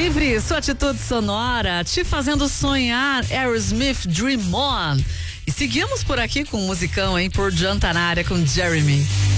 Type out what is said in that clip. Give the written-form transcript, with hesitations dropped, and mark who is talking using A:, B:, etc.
A: Livre, sua atitude sonora, te fazendo sonhar. Aerosmith, Dream On. E seguimos por aqui com um musicão, hein? Por Diante na área com Jeremy.